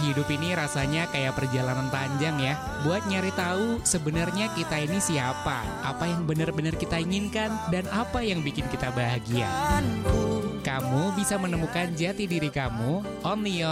hidup ini rasanya kayak perjalanan panjang ya. Buat nyari tahu sebenarnya kita ini siapa, apa yang benar-benar kita inginkan, dan apa yang bikin kita bahagia. Kamu bisa menemukan jati diri kamu only